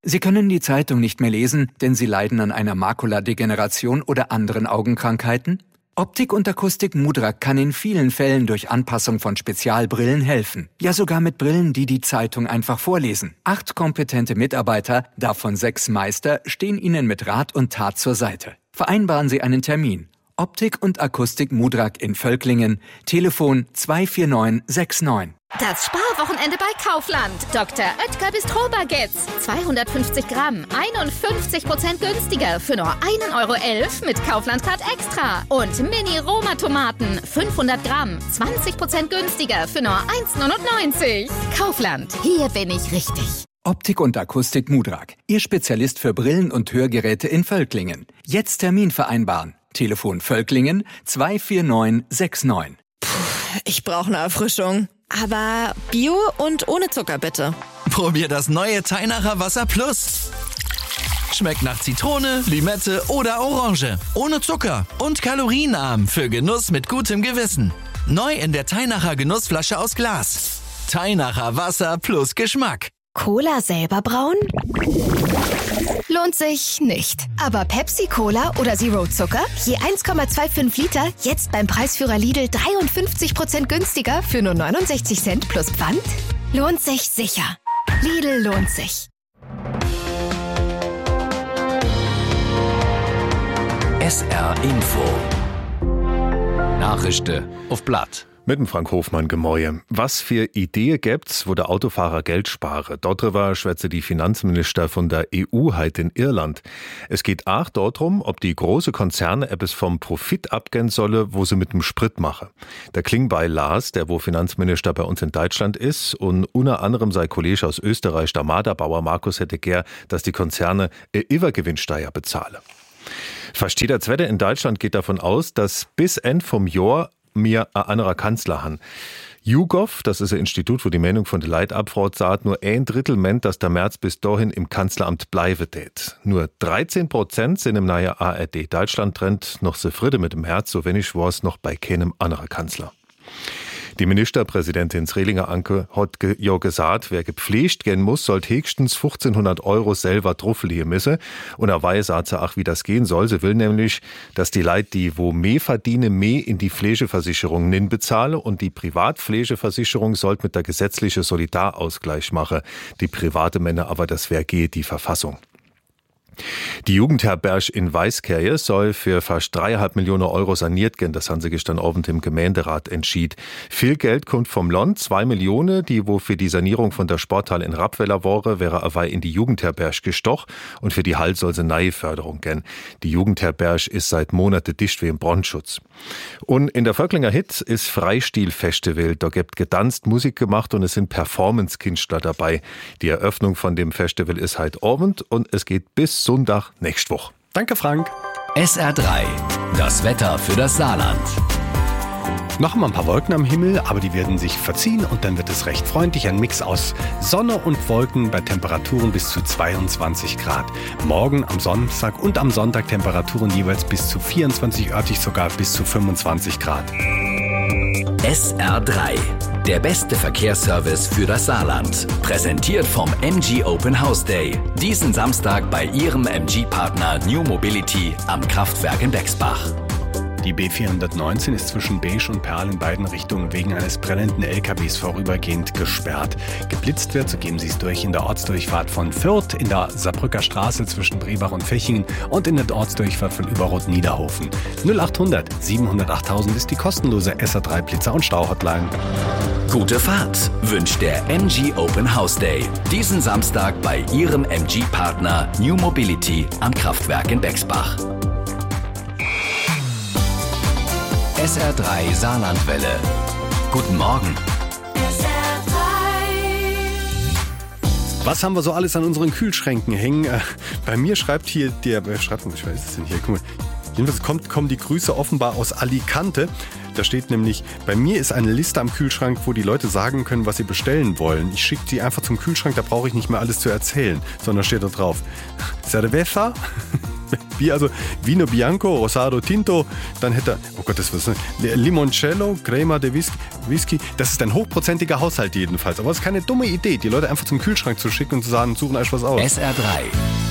Sie können die Zeitung nicht mehr lesen, denn Sie leiden an einer Makuladegeneration oder anderen Augenkrankheiten? Optik und Akustik Mudrak kann in vielen Fällen durch Anpassung von Spezialbrillen helfen. Ja, sogar mit Brillen, die die Zeitung einfach vorlesen. 8 kompetente Mitarbeiter, davon 6 Meister, stehen Ihnen mit Rat und Tat zur Seite. Vereinbaren Sie einen Termin. Optik und Akustik Mudrak in Völklingen. Telefon 24969. Das Sparwochenende bei Kaufland. Dr. Oetker Bistro-Baguettes. 250 Gramm, 51% günstiger für nur 1,11 € mit Kaufland-Card Extra. Und Mini-Roma-Tomaten, 500 Gramm, 20% günstiger für nur 1,99 €. Kaufland, hier bin ich richtig. Optik und Akustik Mudrak. Ihr Spezialist für Brillen und Hörgeräte in Völklingen. Jetzt Termin vereinbaren. Telefon Völklingen 24969. Ich brauche eine Erfrischung. Aber Bio und ohne Zucker, bitte. Probier das neue Teinacher Wasser Plus. Schmeckt nach Zitrone, Limette oder Orange. Ohne Zucker und kalorienarm für Genuss mit gutem Gewissen. Neu in der Teinacher Genussflasche aus Glas. Teinacher Wasser plus Geschmack. Cola selber brauen? Lohnt sich nicht. Aber Pepsi-Cola oder Zero Zucker? Je 1,25 Liter, jetzt beim Preisführer Lidl 53% günstiger für nur 69 Cent plus Pfand? Lohnt sich sicher. Lidl lohnt sich. SR Info. Nachrichten auf Blatt. Mit dem Frank Hofmann Gemäue. Was für Ideen gibt's, wo der Autofahrer Geld spare? Darüber schwätze die Finanzminister von der EU heute in Irland. Es geht auch darum, ob die große Konzerne etwas vom Profit abgehen solle, wo sie mit dem Sprit machen. Der Klingbeil Lars, der wo Finanzminister bei uns in Deutschland ist, und unter anderem sein Kollege aus Österreich, der Marderbauer Markus, hätte gern, dass die Konzerne eine Übergewinnsteuer bezahlen. Fast jeder Zweite in Deutschland geht davon aus, dass bis Ende vom Jahr mir ein anderer Kanzler han. YouGov, das ist ein Institut, wo die Meinung von der Leute abfragt, sagt, nur 1/3 meint, dass der Merz bis dahin im Kanzleramt bleiben tät. Nur 13% sind im neuen ARD-Deutschland-Trend noch zufrieden mit dem Merz, so wenig war es noch bei keinem anderen Kanzler. Die Ministerpräsidentin Srelinger Anke hat ja gesagt, wer gepflegt gehen muss, sollte höchstens 1500 € selber drauflegen müssen. Und er weiß auch, wie das gehen soll. Sie will nämlich, dass die Leute, die wo mehr verdienen, mehr in die Pflegeversicherung bezahlen, und die Privatpflegeversicherung sollte mit der gesetzlichen Solidarausgleich machen. Die private Männer aber, das wäre die Verfassung. Die Jugendherberge in Weißkirche soll für fast 3,5 Millionen € saniert gehen. Das haben sie gestern Abend im Gemeinderat entschied. Viel Geld kommt vom Land, 2 Millionen, die wo für die Sanierung von der Sporthalle in Rappweiler wäre, wäre aber in die Jugendherberge gestoch, und für die Hall soll sie neue Förderung gehen. Die Jugendherberge ist seit Monaten dicht wie im Brandschutz. Und in der Völklinger Hit ist Freistil-Festival. Da gibt getanzt, Musik gemacht und es sind Performance-Künstler dabei. Die Eröffnung von dem Festival ist heute Abend und es geht bis Sonntag nächste Woche. Danke, Frank. SR3, das Wetter für das Saarland. Noch mal ein paar Wolken am Himmel, aber die werden sich verziehen und dann wird es recht freundlich. Ein Mix aus Sonne und Wolken bei Temperaturen bis zu 22 Grad. Morgen am Samstag und am Sonntag Temperaturen jeweils bis zu 24, örtlich sogar bis zu 25 Grad. SR3, der beste Verkehrsservice für das Saarland. Präsentiert vom MG Open House Day. Diesen Samstag bei Ihrem MG-Partner New Mobility am Kraftwerk in Bexbach. Die B419 ist zwischen Beige und Perl in beiden Richtungen wegen eines brennenden LKWs vorübergehend gesperrt. Geblitzt wird, so geben Sie es durch, in der Ortsdurchfahrt von Fürth, in der Saarbrücker Straße zwischen Brebach und Fechingen und in der Ortsdurchfahrt von Überrot-Niederhofen. 0800 700 8000 ist die kostenlose SR3 Blitzer- und Stau-Hotline. Gute Fahrt wünscht der MG Open House Day. Diesen Samstag bei Ihrem MG-Partner New Mobility am Kraftwerk in Bexbach. SR3 Saarlandwelle. Guten Morgen. Was haben wir so alles an unseren Kühlschränken hängen? Bei mir schreibt hier der, ich weiß es denn hier, guck mal. Jedenfalls kommen die Grüße offenbar aus Alicante. Da steht nämlich, bei mir ist eine Liste am Kühlschrank, wo die Leute sagen können, was sie bestellen wollen. Ich schicke die einfach zum Kühlschrank, da brauche ich nicht mehr alles zu erzählen, sondern steht da drauf. Cerveza, Bier, also Vino Bianco, Rosado Tinto, dann hätte er, oh Gott, das was Limoncello, Crema de Whisky. Das ist ein hochprozentiger Haushalt jedenfalls. Aber es ist keine dumme Idee, die Leute einfach zum Kühlschrank zu schicken und zu sagen, suchen euch was aus. SR3